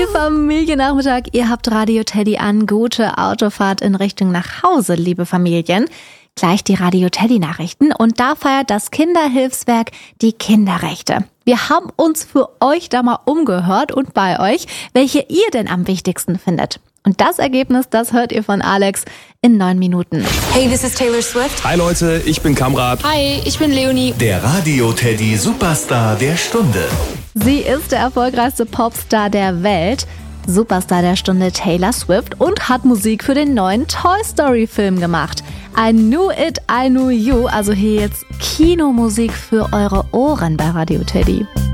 Familiennachmittag. Ihr habt Radio Teddy an. Gute Autofahrt in Richtung nach Hause, liebe Familien. Gleich die Radio Teddy Nachrichten und da feiert das Kinderhilfswerk die Kinderrechte. Wir haben uns für euch da mal umgehört und bei euch, welche ihr denn am wichtigsten findet. Und das Ergebnis, das hört ihr von Alex in 9 Minuten. Hey, this is Taylor Swift. Hi Leute, ich bin Kamrat. Hi, ich bin Leonie. Der Radio Teddy Superstar der Stunde. Sie ist der erfolgreichste Popstar der Welt, Superstar der Stunde Taylor Swift und hat Musik für den neuen Toy Story Film gemacht. I Knew It, I Knew You, also hier jetzt Kinomusik für eure Ohren bei Radio Teddy.